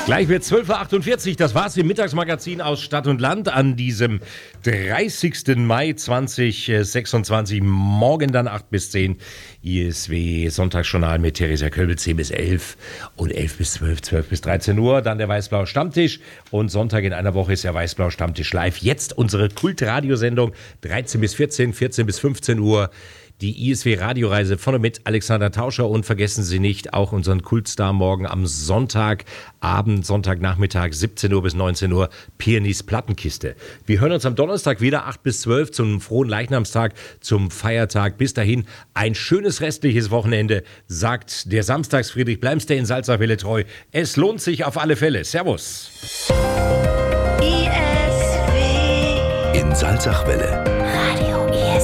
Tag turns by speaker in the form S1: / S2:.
S1: Gleich wird 12.48 Uhr, das war's im Mittagsmagazin aus Stadt und Land an diesem 30. Mai 2026. Morgen dann 8 bis 10 ISW Sonntagsjournal mit Theresia Kölbel 10 bis 11 und 11 bis 12, 12 bis 13 Uhr. Dann der Weiß-Blau Stammtisch und Sonntag in einer Woche ist der Weiß-Blau Stammtisch live. Jetzt unsere Kultradiosendung 13 bis 14, 14 bis 15 Uhr. Die ISW Radioreise von und mit Alexander Tauscher und vergessen Sie nicht auch unseren Kultstar morgen am Sonntagabend, Sonntagnachmittag 17 Uhr bis 19 Uhr Pianis Plattenkiste. Wir hören uns am Donnerstag wieder 8 bis 12 zum frohen Leichnamstag, zum Feiertag. Bis dahin ein schönes restliches Wochenende, sagt der Samstagsfriedrich. Bleiben Sie in Salzachwelle treu. Es lohnt sich auf alle Fälle. Servus.
S2: ISW
S3: in Salzachwelle.